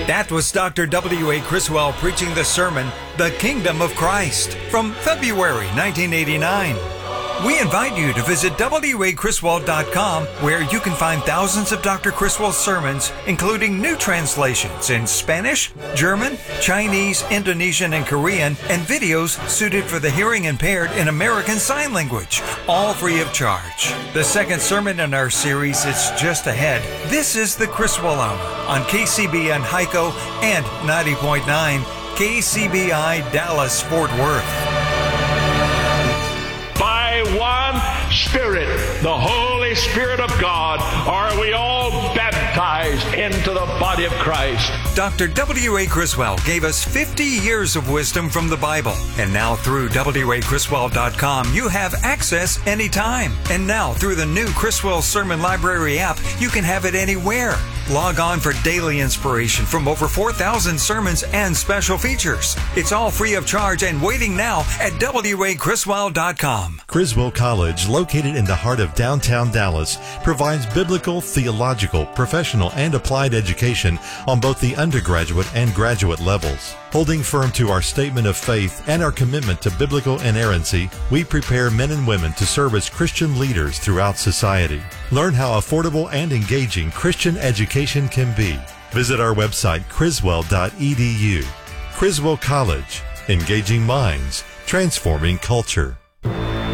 That was Dr. W.A. Criswell preaching the sermon, The Kingdom of Christ, from February 1989. We invite you to visit wacriswell.com, where you can find thousands of Dr. Criswell's sermons, including new translations in Spanish, German, Chinese, Indonesian, and Korean, and videos suited for the hearing impaired in American Sign Language, all free of charge. The second sermon in our series is just ahead. This is the Criswell Hour on KCBN Hico and 90.9 KCBI Dallas Fort Worth. One Spirit, the Holy Spirit of God, are we all baptized into the body of Christ. Dr. W.A. Criswell gave us 50 years of wisdom from the Bible. And now through wacriswell.com, you have access anytime. And now through the new Criswell Sermon Library app, you can have it anywhere. Log on for daily inspiration from over 4,000 sermons and special features. It's all free of charge and waiting now at wacriswell.com. Criswell College, located in the heart of downtown Dallas, provides biblical, theological, professional, and applied education on both the undergraduate and graduate levels. Holding firm to our statement of faith and our commitment to biblical inerrancy, we prepare men and women to serve as Christian leaders throughout society. Learn how affordable and engaging Christian education can be. Visit our website, criswell.edu. Criswell College, engaging minds, transforming culture.